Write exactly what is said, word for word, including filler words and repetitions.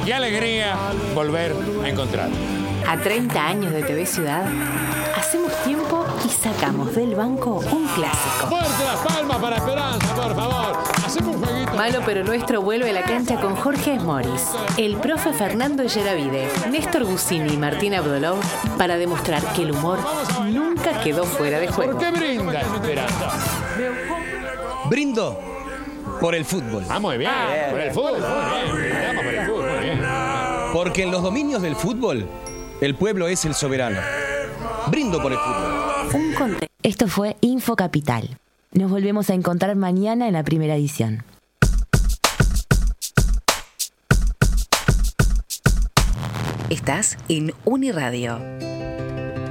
qué alegría volver a encontrar. A treinta años de T V Ciudad, hacemos tiempo y sacamos del banco un clásico. ¡Fuerte las palmas para Esperanza, por favor! Hacemos un jueguito. Malo pero nuestro vuelve a la cancha con Jorge Esmoris, el profe Fernando Yeravide, Néstor Gusini y Martín Abdolov para demostrar que el humor nunca quedó fuera de juego. ¿Por qué brinda Esperanza? Brindo por el fútbol. Ah, muy bien. bien por el fútbol. Muy bien. Brindamos por el fútbol. Muy bien. Porque en los dominios del fútbol, el pueblo es el soberano. Brindo por el fútbol. Un conte- Esto fue Info Capital. Nos volvemos a encontrar mañana en la primera edición. Estás en Uniradio.